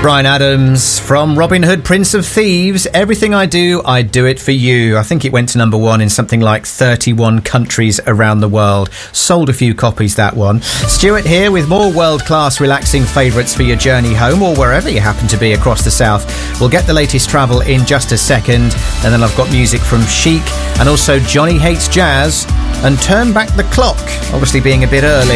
Bryan Adams from Robin Hood, Prince of Thieves. Everything I do it for you. I think it went to number one in something like 31 countries around the world. Sold a few copies, that one. Stuart here with more world-class relaxing favourites for your journey home or wherever you happen to be across the south. We'll get the latest travel in just a second, and then I've got music from Chic and also Johnny Hates Jazz and Turn Back the Clock, obviously being a bit early.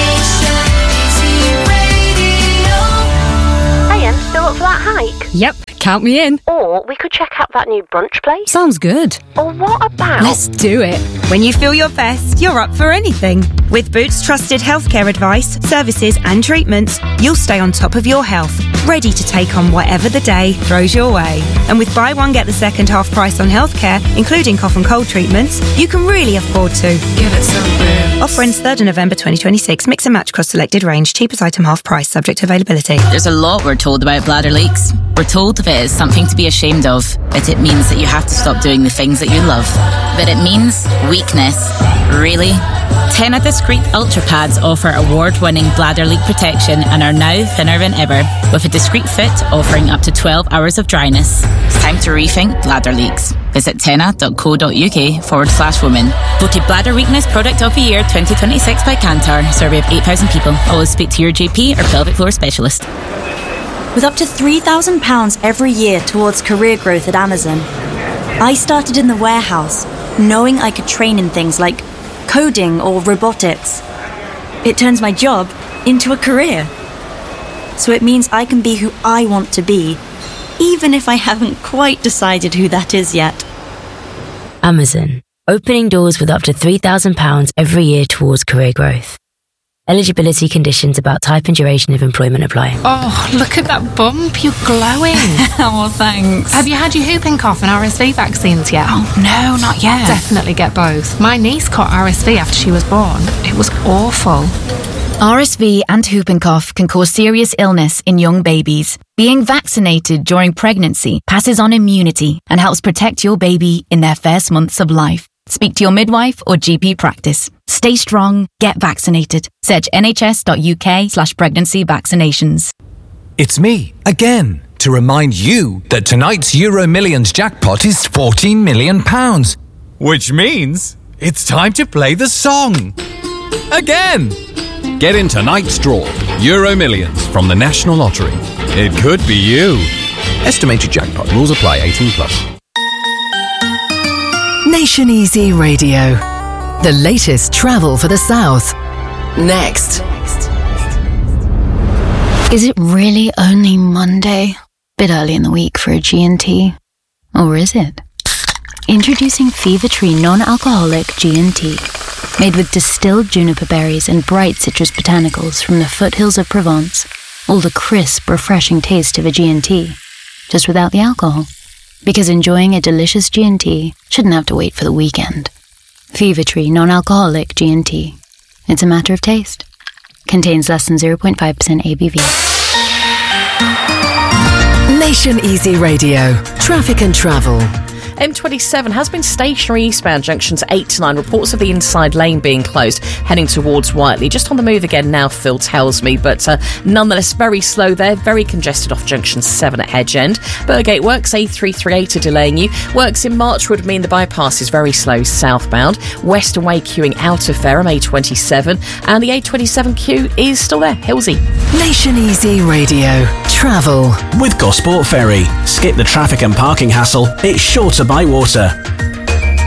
Still up for that hike? Yep, count me in. Or we could check out that new brunch place. Sounds good. Or what about... Let's do it. When you feel your best, you're up for anything. With Boots trusted healthcare advice, services and treatments, you'll stay on top of your health, ready to take on whatever the day throws your way. And with buy one, get the second half price on healthcare, including cough and cold treatments, you can really afford to. Give it some Boots. Offer ends 3rd of November 2026. Mix and match across selected range. Cheapest item half price, subject to availability. There's a lot we're told about bladder leaks. We're told of it as something to be ashamed of, but it means that you have to stop doing the things that you love. But it means weakness. Really? Tena Discreet Ultra Pads offer award-winning bladder leak protection and are now thinner than ever, with a discreet fit offering up to 12 hours of dryness. It's time to rethink bladder leaks. Visit tena.co.uk/women. Voted Bladder Weakness Product of the Year 2026 by Kantar. Survey of 8,000 people. Always speak to your GP or pelvic floor specialist. With up to £3,000 every year towards career growth at Amazon, I started in the warehouse, knowing I could train in things like coding or robotics. It turns my job into a career. So it means I can be who I want to be, even if I haven't quite decided who that is yet. Amazon, opening doors with up to £3,000 every year towards career growth. Eligibility conditions about type and duration of employment apply. Oh, look at that bump. You're glowing. Oh, thanks. Have you had your whooping cough and RSV vaccines yet? Oh, no, not yet. Definitely get both. My niece caught RSV after she was born. It was awful. RSV and whooping cough can cause serious illness in young babies. Being vaccinated during pregnancy passes on immunity and helps protect your baby in their first months of life. Speak to your midwife or GP practice. Stay strong, get vaccinated. Search nhs.uk/pregnancy vaccinations. It's me, again, to remind you that tonight's Euro Millions jackpot is £14 million. Which means it's time to play the song. Again! Get in tonight's draw, Euro Millions from the National Lottery. It could be you. Estimated jackpot. Rules apply. 18+. Nation Easy Radio. The latest travel for the South. Next. Is it really only Monday? Bit early in the week for a G&T. Or is it? Introducing Fever Tree non-alcoholic G&T. Made with distilled juniper berries and bright citrus botanicals from the foothills of Provence. All the crisp, refreshing taste of a G&T. Just without the alcohol. Because enjoying a delicious G&T shouldn't have to wait for the weekend. Fever Tree non-alcoholic G&T. It's a matter of taste. Contains less than 0.5% ABV. Nation Easy Radio. Traffic and travel. M27 has been stationary eastbound junctions 8 to 9. Reports of the inside lane being closed, heading towards Whiteley. Just on the move again now, Phil tells me, but nonetheless very slow there. Very congested off junction 7 at Hedge End. Burgate works, A338 are delaying you. Works in March would mean the bypass is very slow southbound. Western Way queuing out of Fareham, A27. And the A27 queue is still there, Hillsey. Nation Easy Radio. Travel. With Gosport Ferry. Skip the traffic and parking hassle. It's shorter by water.